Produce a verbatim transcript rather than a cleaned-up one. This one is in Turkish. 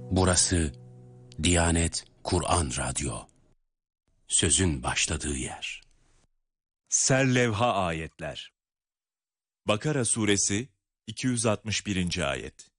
Burası Diyanet Kur'an Radyo. Sözün başladığı yer. Serlevha ayetler. Bakara suresi iki yüz altmış birinci ayet.